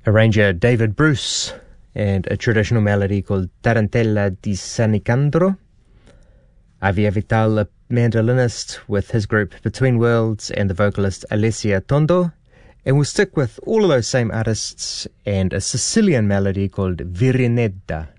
arranger David Bruce, and a traditional melody called Tarantella di San Nicandro. Javier Vital, a mandolinist with his group Between Worlds, and the vocalist Alessia Tondo. And we'll stick with all of those same artists and a Sicilian melody called Virinedda.